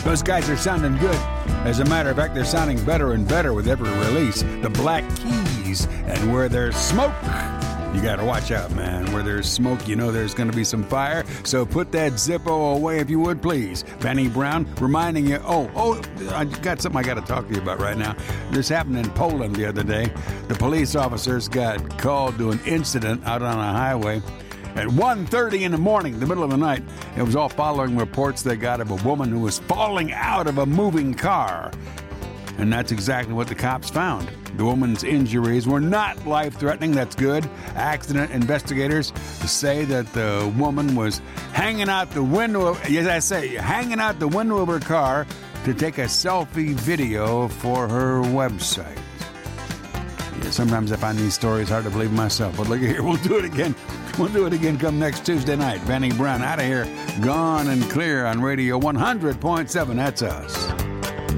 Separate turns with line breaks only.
Those guys are sounding good. As a matter of fact, they're sounding better and better with every release. The Black Keys, and Where There's Smoke. You gotta watch out, man. Where there's smoke, you know there's gonna be some fire. So put that Zippo away if you would, please. Benny Brown reminding you, I got something I gotta talk to you about right now. This happened in Poland the other day. The police officers got called to an incident out on a highway at 1:30 in the morning, the middle of the night. It was all following reports they got of a woman who was falling out of a moving car. And that's exactly what the cops found. The woman's injuries were not life-threatening. That's good. Accident investigators say that the woman was hanging out the window of her car to take a selfie video for her website. Yeah, sometimes I find these stories hard to believe myself. But look here, we'll do it again. We'll do it again come next Tuesday night. Benny Brown out of here, gone and clear on Radio 100.7. That's us.